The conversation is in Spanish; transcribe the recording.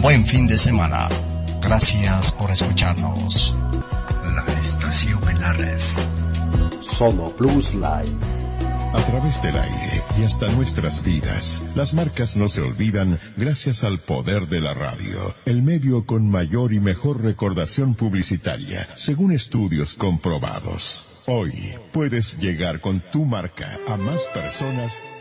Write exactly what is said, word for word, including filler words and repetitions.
buen fin de semana. Gracias por escucharnos. La estación en la red. Sono Plus Live. A través del aire y hasta nuestras vidas, las marcas no se olvidan gracias al poder de la radio, el medio con mayor y mejor recordación publicitaria, según estudios comprobados. Hoy puedes llegar con tu marca a más personas